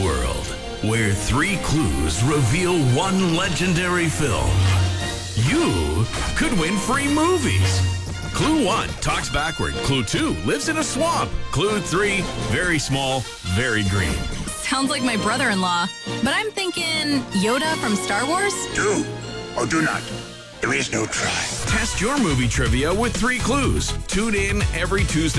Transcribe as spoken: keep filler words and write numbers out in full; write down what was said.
world where three clues reveal one legendary film. You could win free movies. Clue one, talks backward. Clue two, lives in a swamp. Clue three, very small, very green. Sounds like my brother-in-law. But I'm thinking Yoda from Star Wars? Do or do not. There is no try. Test your movie trivia with three clues. Tune in every Tuesday.